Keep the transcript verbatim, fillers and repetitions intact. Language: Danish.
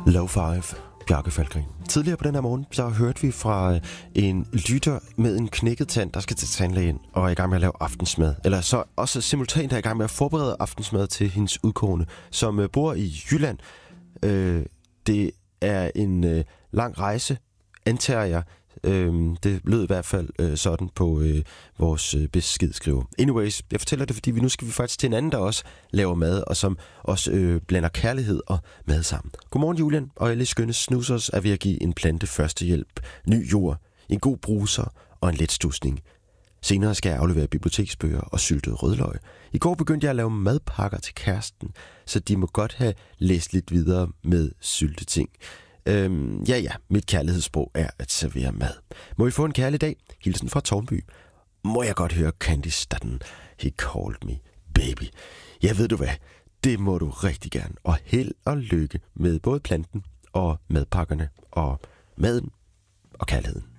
Low Five, Bjarke Falkgren. Tidligere på den her morgen, så hørte vi fra en lytter med en knækket tand, der skal til tandlægen og er i gang med at lave aftensmad. Eller så også simultant er i gang med at forberede aftensmad til hendes udkårne, som bor i Jylland. Øh, det er en øh, lang rejse, antager jeg. Øhm, det lød i hvert fald øh, sådan på øh, vores øh, beskedskriver. Anyways, jeg fortæller det, fordi vi nu skal vi faktisk til en anden, der også laver mad, og som også øh, blander kærlighed og mad sammen. Godmorgen, Julian, og alle skønne snusers er ved at give en plante førstehjælp, ny jord, en god bruser og en let stusning. Senere skal jeg aflevere biblioteksbøger og syltet rødløg. I går begyndte jeg at lave madpakker til kæresten, så de må godt have læst lidt videre med sylteting. Øhm, ja, ja, mit kærlighedssprog er at servere mad. Må I få en kærlig dag? Hilsen fra Tårnby. Må jeg godt høre Candice Dutton? He called me baby. Ja, ved du hvad? Det må du rigtig gerne. Og held og lykke med både planten og madpakkerne og maden og kærligheden.